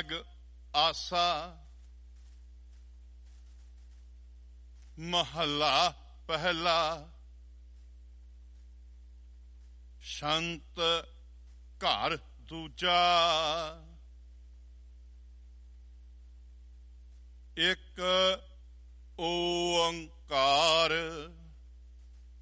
ਜਗ ਆਸਾ। ਮਹੱਲਾ ਪਹਿਲਾ। ਸ਼ੰਤ ਘਰ ਦੂਜਾ। ਇੱਕ